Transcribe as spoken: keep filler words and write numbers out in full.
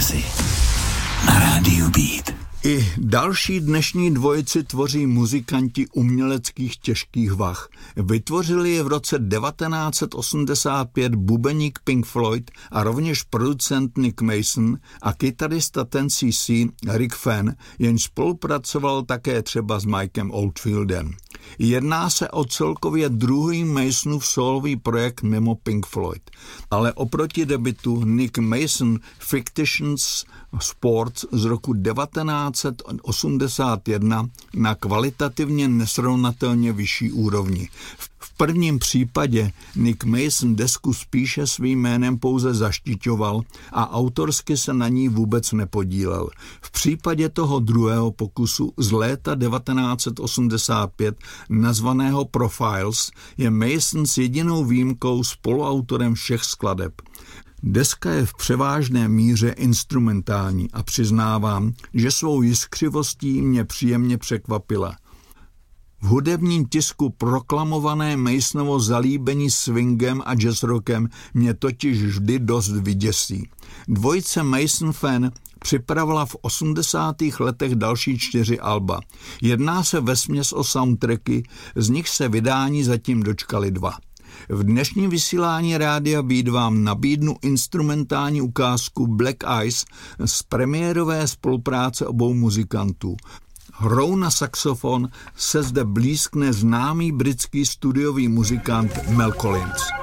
Jazzy na rádiu Beat. I další dnešní dvojici tvoří muzikanti uměleckých těžkých vah. Vytvořili je v roce devatenáct set osmdesát pět bubeník Pink Floyd a rovněž producent Nick Mason a kytarista Ten C C Rick Fenn, jenž spolupracoval také třeba s Mikem Oldfieldem. Jedná se o celkově druhý Masonův sólový projekt mimo Pink Floyd, ale oproti debutu Nick Mason Fictitious Sports z roku devatenáct set osmdesát jedna na kvalitativně nesrovnatelně vyšší úrovni. V prvním případě Nick Mason desku spíše svým jménem pouze zaštiťoval a autorsky se na ní vůbec nepodílel. V případě toho druhého pokusu z léta devatenáct set osmdesát pět nazvaného Profiles je Mason s jedinou výjimkou spoluautorem všech skladeb. Deska je v převážné míře instrumentální a přiznávám, že svou jiskřivostí mě příjemně překvapila. V hudebním tisku proklamované Masonovo zalíbení swingem a jazzrockem mě totiž vždy dost vyděsí. Dvojice Mason Fenn připravila v osmdesátých letech další čtyři alba. Jedná se vesměs o soundtracky, z nich se vydání zatím dočkali dva. V dnešním vysílání Rádia Beat vám nabídnu instrumentální ukázku Black Eyes z premiérové spolupráce obou muzikantů. Hrou na saxofon se zde blízkne známý britský studiový muzikant Mel Collins.